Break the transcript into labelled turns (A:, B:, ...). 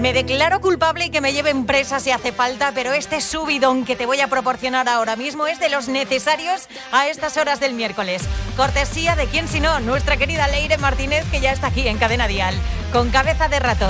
A: Me declaro culpable y que me lleven presa si hace falta, pero este subidón que te voy a proporcionar ahora mismo es de los necesarios a estas horas del miércoles. Cortesía de quién si no, nuestra querida Leire Martínez, que ya está aquí en Cadena Dial, con Cabeza de Ratón.